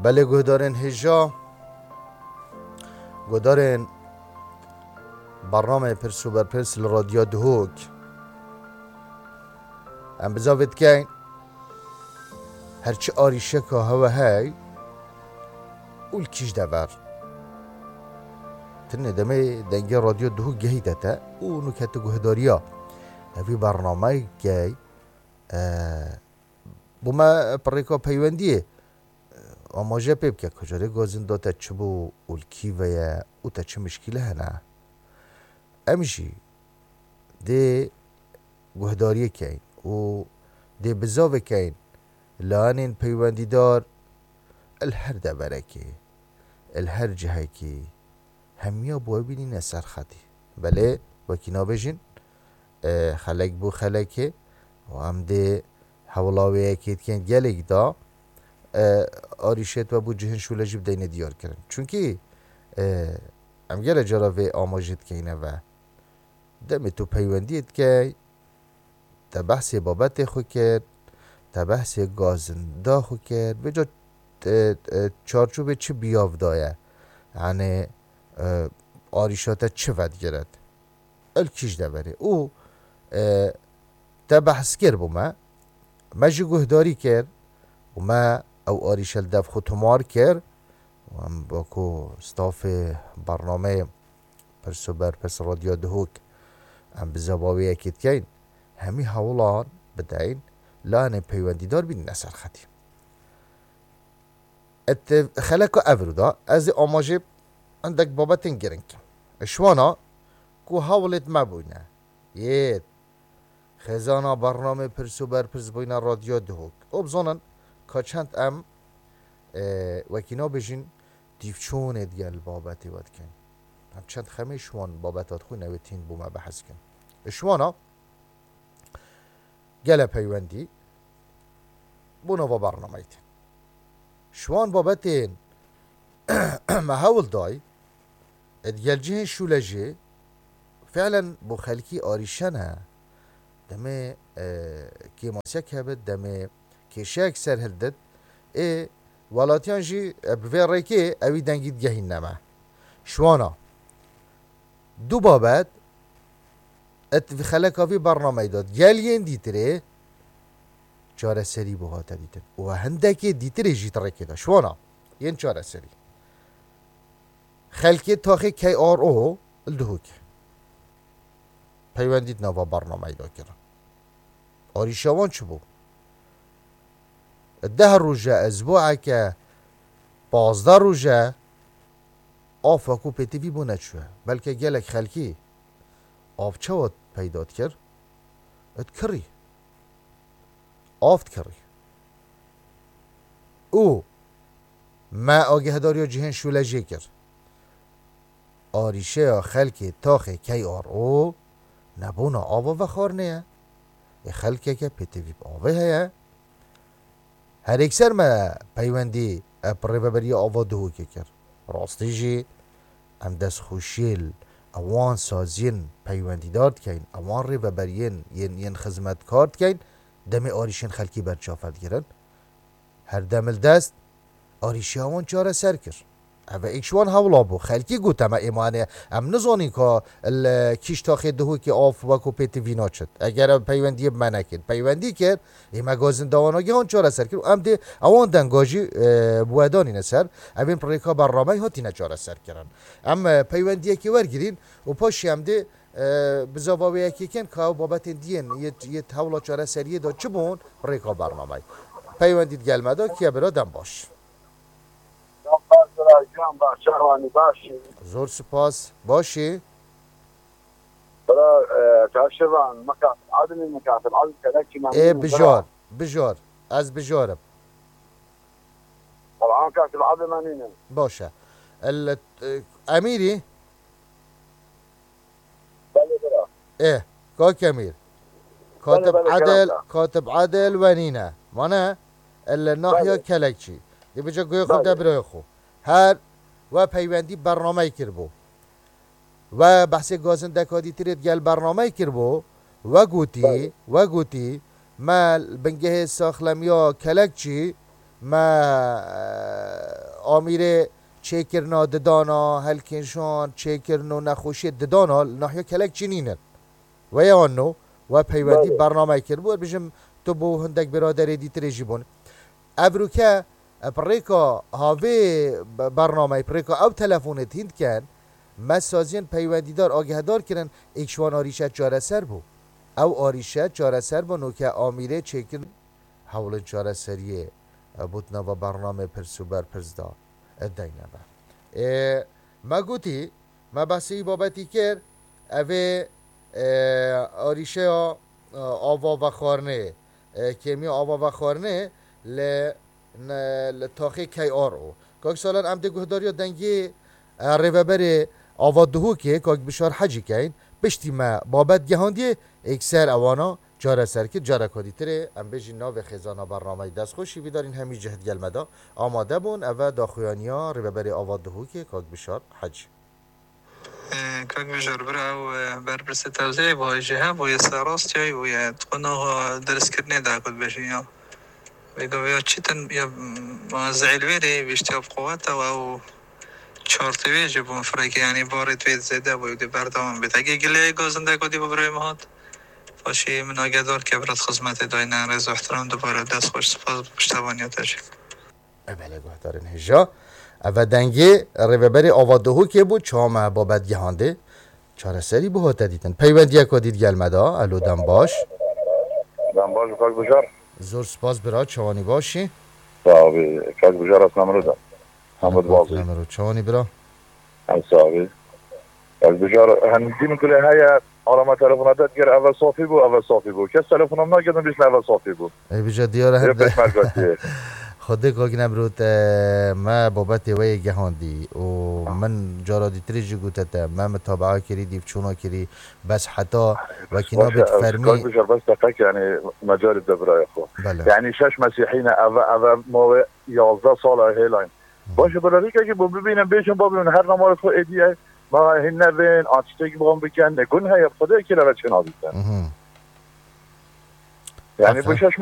بله گهدارن هجا گهدارن برنامه پرس و برپرس لرادیو دهوک ام بزاوید که هرچی آریشه که هوا های اول کش دبر تنه دمه دنگه رادیو دهوک گهی دتا او نکت گهداریا هفی برنامه که بوما پریکا پیوندیه آماجه پیب که کجاره گازن داتا چه بو اولکی ویا او تا چه مشکله هنه امشی ده گهداری کن و ده بزاوه کن لانین پیوندی دار الهر دبرکی الهر جهکی همیا بوی بینی نسر خطی بله وکینا بجین خلق بو خلقه و هم ده حولاوی اکید کن گلگ دا آریشت و بو جهن شوله جیب دینه دیار کرن چونکی ام گله جراوی آماجید کنه و دم تو پیوندیت که تا بحث بابت خو کرد تا بحث گازنده خو کرد به جا چارچوب چه بیاف دایه یعنی آریشات چه ود گرد الکیش دبره او تا بحث کرد بوما ما جی گهداری کرد و ما او آریشل دف خودمار کرد و هم باکو ستاف برنامه پرس رادیو دهوک ام بزباوی اکید کن همی حولان بدین لانه پیوندی دار بین نسر خطی ات خلقا افرودا از آماجه عندك بابتين گرنگ اشوانا کو حولت مبونه یه خزانه برنامه پرسو برپرس بوینا رادیو دهوک ابزانن که چند ام وکینا بجین دیفچونه دیگل بابتی ود کن هم چند خمه شوان بابتات خوی نویتین بوما بحث کن شوانا گله پیوندی بونا و برنامه ایتین شوان بابتین محاول دای ادگل جهن شولجه فعلا بو خلکی آریشنه دمه کیماسیک هبت دمه کشک سر هلدد ولاتیان جی بوی ریکه اوی دنگید گهین نمه شوانا دو بابت ات خلقا وی برنامه داد گلین دیتره چاره سری بو هاتا دیتن و هندکی دیتره جی ترکی دا شوانا ین چاره سری خلقی تاخی کی آر او الدهوک پیوندید نوا برنامه دا کرن آریشوان چه بو 10 روزه اسبوعه که 15 روزه آفاکو پیتیوی بو نچوه بلکه گلک خلکی آف چه واد پیداد کرد؟ ات کری آفت کری او ما آگه داریا جهن شوله جه کرد آریشه یا خلکی تاخه کی آر او نبونا آوا و خار نیه خلکه که پیتیوی آوه هیه هر اکسر ما پیوندی پره ببری آوا دهو که کرد راستی جی ام دست خوشیل اوان سازین پیوندی دارد کن اوان ری ببرین ین خدمت کارد کن دم آریشین خلکی برچافت گرن هر دمل دست آریشی اوان چاره سر کرد اوه ایکشوان حولا بو خلکی گوت اما ایمانه ام نزانی که کیش تاخی دهو که آف وکو پیت وینا چد اگر پیوندی منه کرد پیوندی کرد ایما گازن دواناگی هان چاره سر کرد ام ده اوان دنگاجی بوادانی نسر اوین پریکا برنامه هاتی نچاره سر کرن ام پیوندی که ورگیرین و پاشی ام ده بزاواوی اکی کن که بابت دین یه حولا چاره سریه دا چه بون پریکا برنامه پیوندید گلمه دا که برا دم باش زور سپاس باشی كاشفان مكاتب عدن المكاتب عدن كذاك ايه بجار از بجارم طبعا كاتب عدن مانينا باشه اميري ايه كاك امير كاتب عدل ونينا مانا الناحيه كلكشي يبجا گوی خود برای خو هر و پیوندی برنامه کربو و بحث گازن دکادی ترید گل برنامه کربو و گوتی ما بنگه ساخلم یا کلک چی ما آمیره چه کرنا ددانا هلکنشان چه کرنو نخوشی ددانا نحیا کلک چنینن و یا آنو و پیوندی برنامه کرد بود بجم تو بو هندک برادر دیتر جیبون ابروکه پریکا هاوی برنامه پریکا او تلفونت هند کن مسازین پیوندی دار آگه دار کردن اکشوان آریشه چاره سر بو او آریشه چاره سر بو نو که آمیره چکن حول چاره سریه بودنا و برنامه پرسوبر پرزدا ادینا با ما گوتی ما بحثی بابتی کرد اوه آریشه آوا و خارنه کمی آوا و خارنه لتاخی کی آرو که سالان ام دگوه داریا دنگی ریوبر آوا دهو که بشار حجی کین بشتی ما بابت گهاندی اکسر اوانا جاره سر که جاره کدی تره ام بجی ناو خزانه برنامه دست خوشی بیدارین همی جهد گلمدا آماده بون اوه داخویانیا ریوبر آوا دهو که بشار حج كاك بجر برا بربرس توزيع بو جهة بو يساراس جاي ويا تقناه درس كرني دا كل بجيا بيقول يا تشتن يا زعل ويري بيشتغل قوته أو شرط ويجب فريق يعني بارد ويد زيادة ويدي بردام بتاعي قلي جوزن دا كودي ببرای مهات فاشي من آگدار كبرت خدمت داينا رضا احترام دوباره دست خوش سپاس پشتوانیاتش بله گهدارن هجا اوه دنگی ریوبری آوادهو که بود چهام بابت گهانده چاره سری به هاته دیدن پیوندی که دید گلمدا الو دنباش دنباش کاک بجار زور سپاس برای چوانی باشی صاحبی کاک بجار از نمرو دا حمد بازی نمرو چوانی برا صاحبی کاک بجار هندی من کلی های آرامه تلفونه داد گر اول صافی بو کس تلفونم نگردم بیشن اول صافی بو ای بجا دیاره هم ده پشمرگاتی خوده که نمروت ما بابت وی گهاندی و من جارادی تریجی گوتته ما متابعه کری دیو چونا کری بس حتی وکینا بیت فرمی کاک بجار بس دقیق یعنی مجال دبرای خو بله یعنی 6 مسیحین اول ما 11 سال هیلاین باشه برای که با ببینم بیشم با ببینم هر نمار خو ادیه ما هن نبین آتشتگی با هم بکن نگون های خدا که رو چنابیدن یعنی بشش